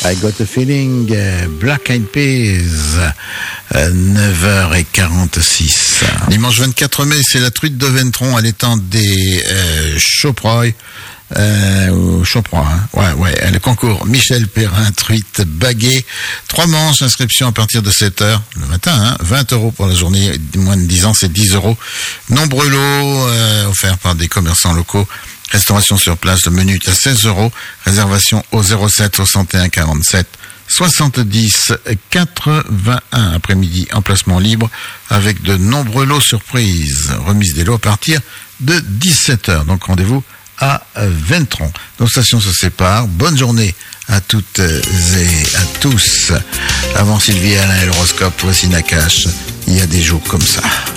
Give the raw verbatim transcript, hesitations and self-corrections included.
I Got a Feeling, uh, Black Eyed Peas, uh, neuf heures quarante-six. Dimanche vingt-quatre mai, c'est la truite de Ventron à l'étang des euh, Choproy. Euh, Choproy, hein. ouais, ouais, le concours Michel Perrin, truite baguet, trois manches, inscription à partir de sept heures le matin, hein, vingt euros pour la journée, moins de dix ans, c'est dix euros. Nombreux lots euh, offerts par des commerçants locaux. Restauration sur place, le menu est à seize euros. Réservation au zéro sept soixante et un quarante-sept soixante-dix quatre-vingt-un. Après-midi, emplacement libre avec de nombreux lots surprises. Remise des lots à partir de dix-sept heures. Donc rendez-vous à Ventron. Nos stations se séparent. Bonne journée à toutes et à tous. Avant Sylvie Alain et l'horoscope, voici Nakache. Il y a des jours comme ça.